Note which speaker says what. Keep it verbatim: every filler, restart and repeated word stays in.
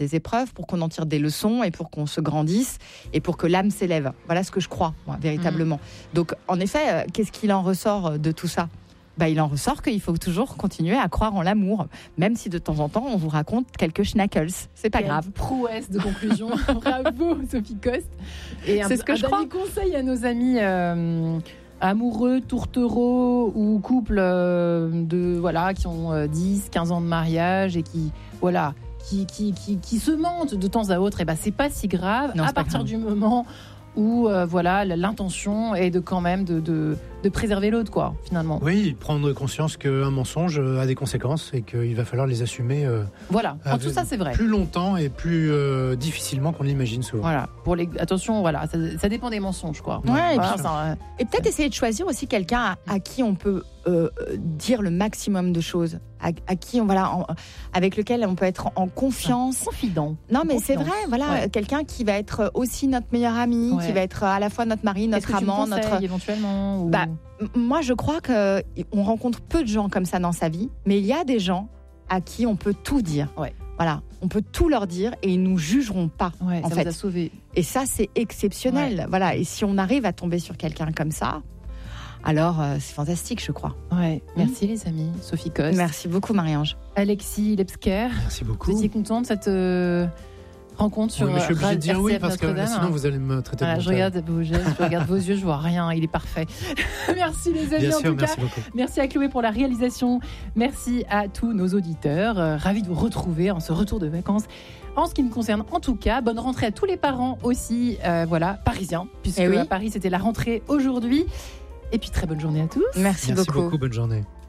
Speaker 1: des épreuves, pour qu'on en tire des leçons et pour qu'on se grandisse et pour que l'âme s'élève. Voilà ce que je crois, moi, véritablement. Mmh. Donc, en effet, euh, qu'est-ce qu'il en ressort de tout ça ? Bah, il en ressort qu'il faut toujours continuer à croire en l'amour, même si de temps en temps, on vous raconte quelques schnackels. C'est pas
Speaker 2: Quelle
Speaker 1: grave.
Speaker 2: Prouesse de conclusion. Bravo, Sophie Coste. Et un,
Speaker 1: C'est ce que
Speaker 2: un
Speaker 1: je crois.
Speaker 2: dernier conseil à nos amis euh, amoureux, tourtereaux ou couples euh, de, voilà, qui ont euh, dix, quinze ans de mariage et qui... Voilà, Qui, qui, qui, qui se mentent de temps à autre, et ben c'est pas si grave
Speaker 1: non,
Speaker 2: à partir
Speaker 1: grave.
Speaker 2: du moment où euh, voilà, l'intention est de quand même de, de, de préserver l'autre, quoi, finalement.
Speaker 3: Oui, prendre conscience qu'un mensonge a des conséquences et qu'il va falloir les assumer. Euh,
Speaker 2: voilà, en tout ça c'est vrai.
Speaker 3: Plus longtemps et plus euh, difficilement qu'on l'imagine souvent.
Speaker 2: Voilà, pour les attention, voilà, ça, ça dépend des mensonges, quoi.
Speaker 1: Ouais,
Speaker 2: voilà,
Speaker 1: et, puis,
Speaker 2: ça,
Speaker 1: et peut-être essayer de choisir aussi quelqu'un à, à qui on peut euh, dire le maximum de choses, à, à qui on voilà, en, avec lequel on peut être en confiance,
Speaker 2: confident.
Speaker 1: Non, mais
Speaker 2: Confidence.
Speaker 1: c'est vrai, voilà, ouais. Quelqu'un qui va être aussi notre meilleur ami, ouais. qui va être à la fois notre mari, notre amant, notre
Speaker 2: éventuellement. Ou...
Speaker 1: Bah, moi, je crois que on rencontre peu de gens comme ça dans sa vie, mais il y a des gens à qui on peut tout dire.
Speaker 2: Ouais.
Speaker 1: Voilà, on peut tout leur dire et ils nous jugeront pas.
Speaker 2: Ouais,
Speaker 1: en
Speaker 2: ça
Speaker 1: fait,
Speaker 2: vous a sauvé.
Speaker 1: Et ça, c'est exceptionnel. Ouais. Voilà, et si on arrive à tomber sur quelqu'un comme ça, alors euh, c'est fantastique, je crois.
Speaker 2: Ouais. Merci mmh. les amis, Sophie Coste.
Speaker 1: Merci beaucoup, Marie-Ange.
Speaker 2: Alexis Lepsker.
Speaker 3: Merci beaucoup.
Speaker 2: Vous étiez contente de cette euh, rencontre sur
Speaker 3: oui, mais je suis obligée de dire
Speaker 2: R C F
Speaker 3: oui parce que
Speaker 2: Notre-Dame.
Speaker 3: Sinon vous allez me traiter
Speaker 2: voilà,
Speaker 3: de
Speaker 2: je regarde, vos yeux, je regarde vos yeux, je vois rien, il est parfait. Merci les amis.
Speaker 3: Bien
Speaker 2: en
Speaker 3: sûr,
Speaker 2: tout
Speaker 3: merci
Speaker 2: cas.
Speaker 3: beaucoup.
Speaker 2: Merci à Chloé pour la réalisation. Merci à tous nos auditeurs. Euh, ravis de vous retrouver en ce retour de vacances. En ce qui me concerne, en tout cas, bonne rentrée à tous les parents aussi, euh, voilà, parisiens, puisque oui. à Paris c'était la rentrée aujourd'hui. Et puis très bonne journée à tous.
Speaker 1: Merci,
Speaker 3: Merci
Speaker 1: beaucoup.
Speaker 3: beaucoup, bonne journée.